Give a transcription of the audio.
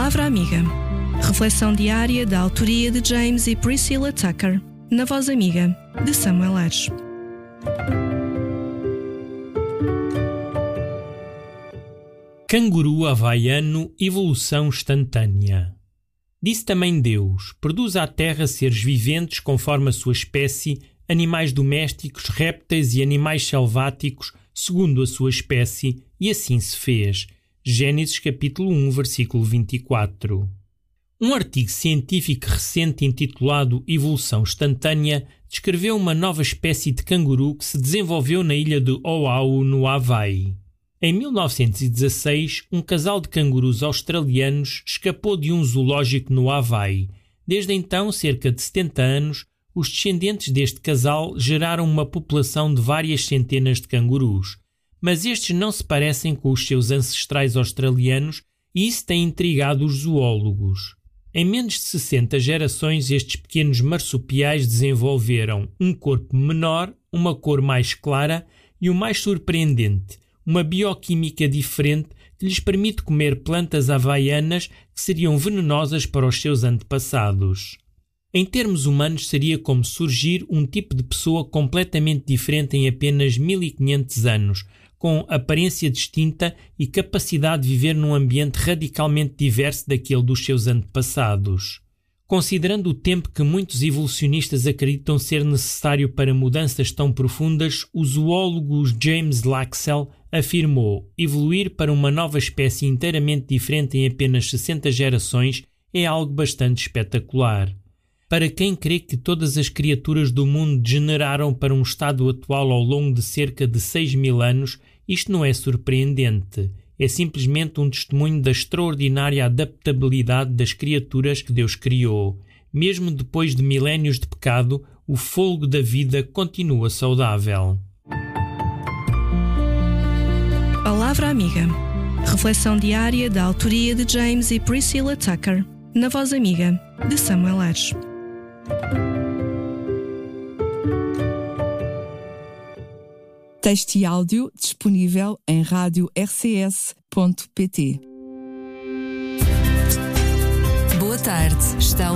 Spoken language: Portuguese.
Palavra Amiga. Reflexão diária da autoria de James e Priscilla Tucker, na voz amiga de Samuel Aires. Canguru havaiano, evolução instantânea. Disse também Deus: produz à terra seres viventes conforme a sua espécie, animais domésticos, répteis e animais selváticos, segundo a sua espécie, e assim se fez. Gênesis capítulo 1, versículo 24. Um artigo científico recente intitulado Evolução Instantânea descreveu uma nova espécie de canguru que se desenvolveu na ilha de Oahu, no Havaí. Em 1916, um casal de cangurus australianos escapou de um zoológico no Havaí. Desde então, cerca de 70 anos, os descendentes deste casal geraram uma população de várias centenas de cangurus. Mas estes não se parecem com os seus ancestrais australianos e isso tem intrigado os zoólogos. Em menos de 60 gerações, estes pequenos marsupiais desenvolveram um corpo menor, uma cor mais clara e o mais surpreendente, uma bioquímica diferente que lhes permite comer plantas havaianas que seriam venenosas para os seus antepassados. Em termos humanos, seria como surgir um tipo de pessoa completamente diferente em apenas 1500 anos, com aparência distinta e capacidade de viver num ambiente radicalmente diverso daquele dos seus antepassados. Considerando o tempo que muitos evolucionistas acreditam ser necessário para mudanças tão profundas, o zoólogo James Laxell afirmou: evoluir para uma nova espécie inteiramente diferente em apenas 60 gerações é algo bastante espetacular. Para quem crê que todas as criaturas do mundo degeneraram para um estado atual ao longo de cerca de 6.000 anos, isto não é surpreendente. É simplesmente um testemunho da extraordinária adaptabilidade das criaturas que Deus criou. Mesmo depois de milénios de pecado, o fôlego da vida continua saudável. Palavra Amiga. Reflexão diária da autoria de James e Priscilla Tucker, na voz amiga de Samuel Aires. Texto e áudio disponível em radio-rcs.pt. Boa tarde, está